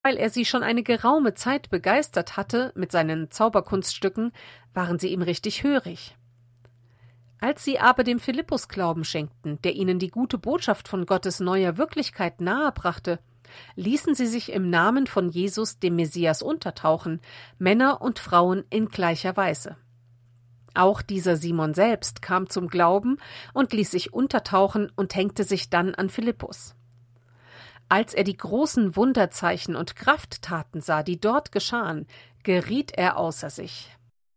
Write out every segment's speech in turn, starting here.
Weil er sie schon eine geraume Zeit begeistert hatte mit seinen Zauberkunststücken, waren sie ihm richtig hörig. Als sie aber dem Philippus Glauben schenkten, der ihnen die gute Botschaft von Gottes neuer Wirklichkeit nahebrachte, ließen sie sich im Namen von Jesus, dem Messias, untertauchen, Männer und Frauen in gleicher Weise. Auch dieser Simon selbst kam zum Glauben und ließ sich untertauchen und hängte sich dann an Philippus. Als er die großen Wunderzeichen und Krafttaten sah, die dort geschahen, geriet er außer sich.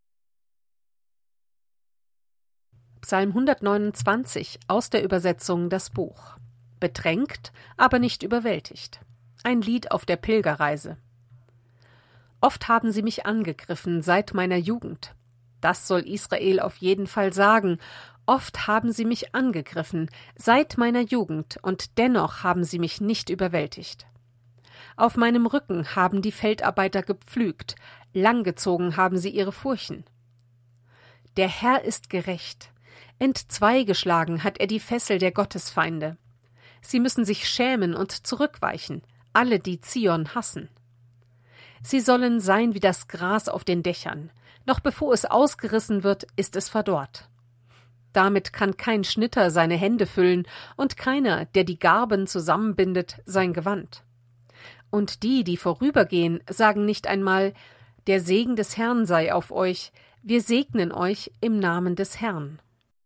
Psalm 129 aus der Übersetzung Das Buch. Bedrängt, aber nicht überwältigt. Ein Lied auf der Pilgerreise. Oft haben sie mich angegriffen seit meiner Jugend. Das soll Israel auf jeden Fall sagen. Oft haben sie mich angegriffen, seit meiner Jugend, und dennoch haben sie mich nicht überwältigt. Auf meinem Rücken haben die Feldarbeiter gepflügt, langgezogen haben sie ihre Furchen. Der Herr ist gerecht. Entzweigeschlagen hat er die Fessel der Gottesfeinde. Sie müssen sich schämen und zurückweichen, alle, die Zion hassen. Sie sollen sein wie das Gras auf den Dächern. Noch bevor es ausgerissen wird, ist es verdorrt. Damit kann kein Schnitter seine Hände füllen und keiner, der die Garben zusammenbindet, sein Gewand. Und die vorübergehen, sagen nicht einmal, der Segen des Herrn sei auf euch, wir segnen euch im Namen des Herrn.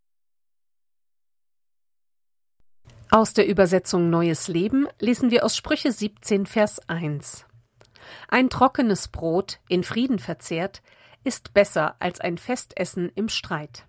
Aus der Übersetzung Neues Leben lesen wir aus Sprüche 17, Vers 1. Ein trockenes Brot, in Frieden verzehrt, ist besser als ein Festessen im Streit.